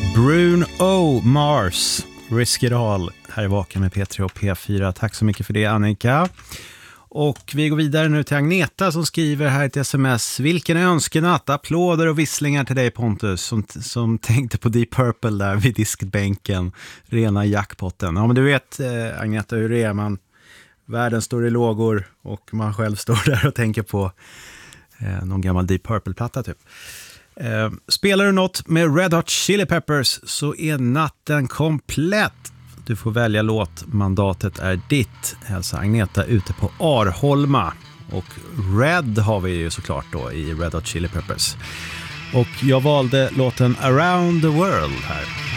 Bruno Mars, Risk It All, här är Vaken med P3 och P4. Tack så mycket för det, Annika. Och vi går vidare nu till Agneta som skriver här ett sms. Vilken önskenatt, applåder och visslingar till dig, Pontus, som tänkte på Deep Purple där vid diskbänken, rena jackpotten. Ja, men du vet, Agneta, hur det är. Världen står i lågor och man själv står där och tänker på någon gammal Deep Purple-platta typ. Spelar du något med Red Hot Chili Peppers så är natten komplett. Du får välja låt, mandatet är ditt. Hälsa Agneta ute på Arholma. Och Red har vi ju såklart då i Red Hot Chili Peppers. Och jag valde låten Around the World här.